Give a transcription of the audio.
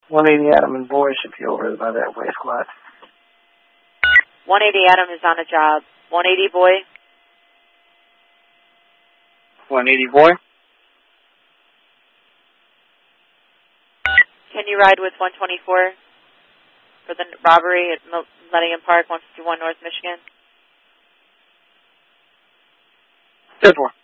180 Adam and boy should be over by that way squad. 180 Adam is on a job. 180 boy. 180 boy. Can you ride with 124 for the robbery at Millennium Park, 151 North Michigan? 10-4.